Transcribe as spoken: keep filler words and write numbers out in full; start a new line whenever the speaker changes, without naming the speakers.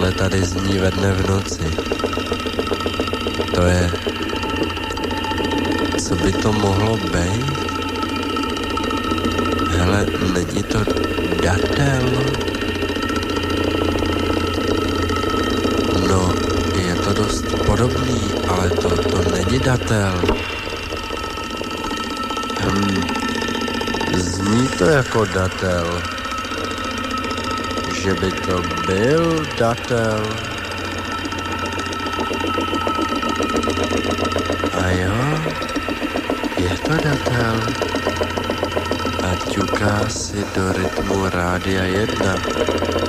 tohle tady zní ve dne v noci. To je... Co by to mohlo být? Hele, není to datel? No, je to dost podobný, ale to, to není datel. Hmm, zní to jako datel. Že by to byl datel. A jo, je to datel. A ťuká si do rytmu Rádia jedna.